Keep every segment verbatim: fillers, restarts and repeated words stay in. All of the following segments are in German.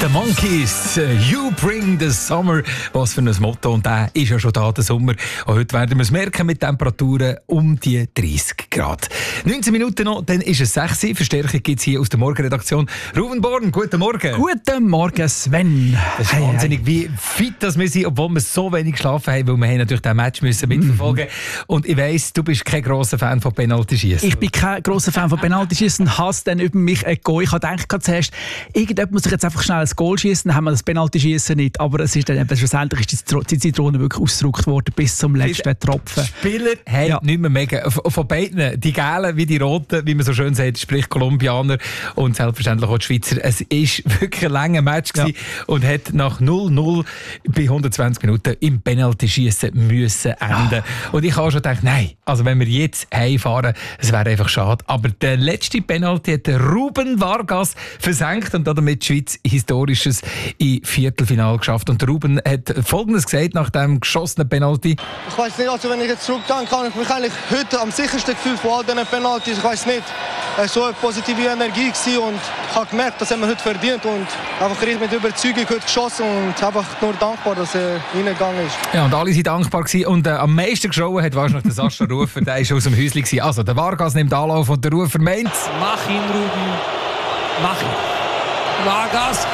The Monkeys, You Bring the Summer. Was für ein Motto. Und der ist ja schon da, der Sommer. Und heute werden wir es merken mit Temperaturen um die dreißig Grad. neunzehn Minuten noch, dann ist es sechs Uhr. Verstärkung gibt es hier aus der Morgenredaktion. Ruben Born, guten Morgen. Guten Morgen, Sven. Das ist hey, wahnsinnig, hey. wie fit dass wir sind, obwohl wir so wenig geschlafen haben, weil wir haben natürlich diesen Match müssen mitverfolgen mussten. Und ich weiss, du bist kein grosser Fan von Penalty-Schiessen. Ich bin kein grosser Fan von Penalty-Schiessen, hasse dann über mich ein Goal. Ich habe gedacht zuerst, irgendjemand muss sich jetzt einfach schnell ein Goal schießen, dann haben wir das Penalty-Schiessen nicht. Aber es ist dann eben, schlussendlich ist die Zitrone wirklich ausgedrückt worden bis zum letzten Tropfen. Spieler haben ja. nicht mehr mega. Von beiden, die Gelben wie die Roten, wie man so schön sagt, sprich Kolumbianer und selbstverständlich auch die Schweizer. Es war wirklich ein langer Match ja. und hat nach null null bei hundertzwanzig Minuten im Penalty-Schiessen müssen enden. Ja. Und ich habe schon gedacht, nein, also wenn wir jetzt heimfahren, es wäre einfach schade. Aber der letzte Penalty hat Ruben Vargas versenkt und damit die Schweiz Historisches im Viertelfinale geschafft. Und Ruben hat Folgendes gesagt nach dem geschossenen Penalty. Ich weiß nicht, also wenn ich jetzt zurückdenke, kann ich mich eigentlich heute am sichersten gefühlt von all diesen Penaltys. Ich weiß nicht, es war so eine positive Energie gewesen und ich habe gemerkt, das haben wir heute verdient und einfach richtig mit Überzeugung heute geschossen und einfach nur dankbar, dass er reingegangen ist. Ja, und alle waren dankbar gewesen. Und äh, am meisten geschaut hat wahrscheinlich der Sascha Rufer, der war aus dem Häuschen gewesen. Also der Vargas nimmt Anlauf und der Rufer meint. Mach ihn, Ruben. Mach ihn. Vargas.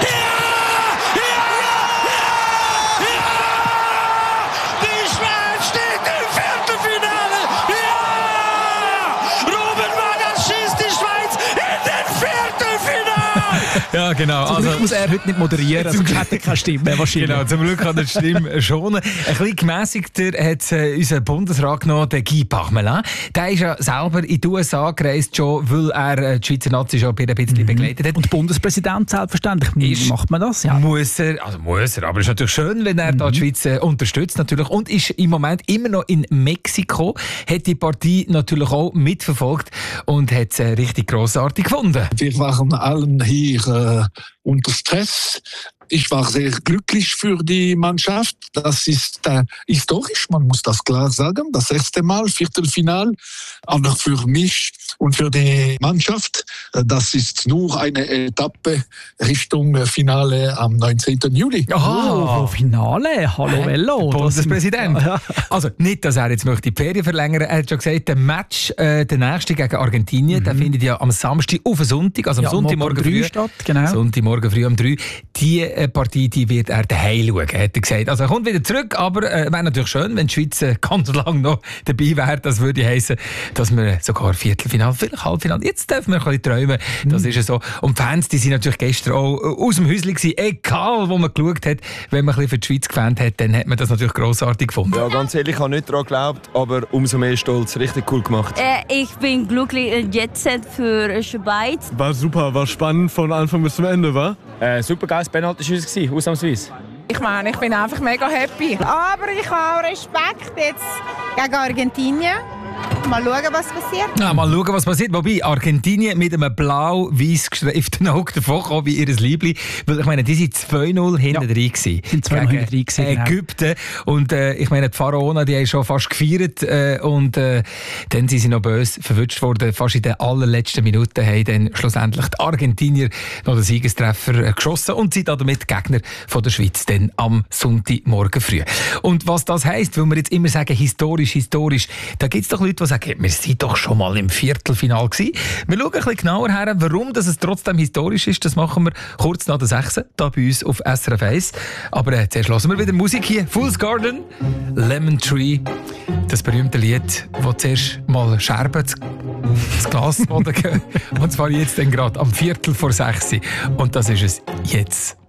Ja, genau. Zum Glück also, muss er heute nicht moderieren, sonst hat er keine Stimme wahrscheinlich. Genau, zum Glück kann er die Stimme schonen. Ein bisschen gemässigter hat äh, unser Bundesrat genommen, der Guy Parmelin. Der ist ja selber in die U S A gereist, schon, weil er äh, die Schweizer Nazi schon ein bisschen mhm. begleitet hat. Und Bundespräsident selbstverständlich. Ist, macht man das? Ja. Muss er, also muss er, aber es ist natürlich schön, wenn er mhm. da die Schweiz äh, unterstützt natürlich. Und ist im Moment immer noch in Mexiko, hat die Partie natürlich auch mitverfolgt und hat es äh, richtig grossartig gefunden. Wir waren allen hier äh, unter Stress. Ich war sehr glücklich für die Mannschaft. Das ist äh, historisch, man muss das klar sagen. Das erste Mal, Viertelfinal. Aber für mich und für die Mannschaft, äh, das ist nur eine Etappe Richtung Finale am neunzehnten Juli. Oh, oh Finale? Hallo, Vello. Bundespräsident. Ja. Also nicht, dass er jetzt möchte die Ferien verlängern. Er hat schon gesagt, der Match, äh, der nächste gegen Argentinien, mhm. der findet ja am Samstag auf den Sonntag, also am ja, Sonntagmorgen früh statt. Genau. Sonntagmorgen früh um drei. Die Partie, die wird er daheim schauen, hat er gesagt. Also er kommt wieder zurück, aber äh, wäre natürlich schön, wenn die Schweiz äh, ganz lang noch dabei wäre. Das würde heissen, dass wir sogar Viertelfinale, vielleicht Halbfinale, jetzt dürfen wir ein bisschen träumen. Das mhm. ist ja so. Und die Fans, die sind natürlich gestern auch aus dem Häuschen gewesen, egal wo man geschaut hat. Wenn man ein bisschen für die Schweiz gefans hat, dann hat man das natürlich grossartig gefunden. Ja, ganz ehrlich, ich habe nicht daran geglaubt, aber umso mehr stolz. Richtig cool gemacht. Äh, ich bin glücklich in Jetset für Schweiz. War super, war spannend von Anfang bis zum Ende, war? Äh, super geiles Penalty-Schiessen, ausnahmsweise. Ich meine, ich bin einfach mega happy. Aber ich habe auch Respekt jetzt gegen Argentinien. Mal schauen, was passiert. Ja, mal schauen, was passiert. Wobei Argentinien mit einem blau-weiß gestreiften Auge davon kam wie ihr Liebling. Weil ich meine, die waren zwei null hinten ja, drin. Die sind zwei null hinten drin gewesen, Ägypten. Und äh, ich meine, die Pharaonen, die haben schon fast gefeiert. Äh, und äh, dann sind sie noch böse verwünscht worden. Fast in den allerletzten Minuten haben dann schlussendlich die Argentinier noch den Siegestreffer äh, geschossen und sind damit Gegner von der Schweiz dann am Sonntagmorgen früh. Und was das heisst, weil wir jetzt immer sagen, historisch, historisch, da gibt es doch Leute, die sagen, wir sind doch schon mal im Viertelfinale gewesen. Wir schauen ein bisschen genauer her, warum das es trotzdem historisch ist. Das machen wir kurz nach der sechs hier bei uns auf S R F eins. Aber äh, zuerst hören wir wieder Musik hier. Fool's Garden, Lemon Tree. Das berühmte Lied, das zuerst mal Scherben ins Glas gehen. Und zwar jetzt dann gerade am Viertel vor sechs. Und das ist es jetzt.